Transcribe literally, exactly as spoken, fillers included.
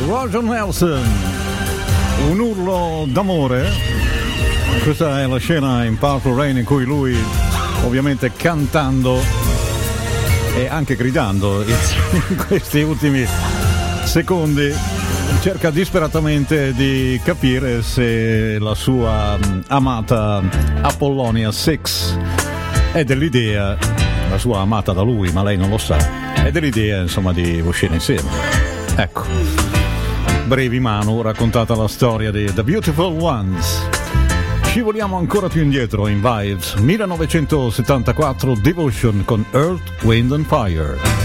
Roger Nelson, un urlo d'amore. Questa è la scena in Purple Rain in cui lui, ovviamente cantando e anche gridando in questi ultimi secondi, cerca disperatamente di capire se la sua amata Apollonia sei è dell'idea, la sua amata da lui, ma lei non lo sa, è dell'idea insomma di uscire insieme. Ecco, brevi Manu, raccontata la storia di The Beautiful Ones. Scivoliamo ancora più indietro in Vibes millenovecentosettantaquattro, Devotion con Earth, Wind and Fire.